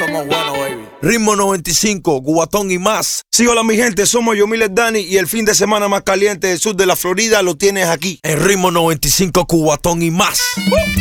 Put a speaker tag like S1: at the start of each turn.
S1: somos buenos, baby.
S2: Ritmo 95, Cubatón y más.
S1: Sí, hola mi gente, somos Yomiles Dani y el fin de semana más caliente del sur de la Florida lo tienes aquí.
S2: En Ritmo 95, Cubatón y más.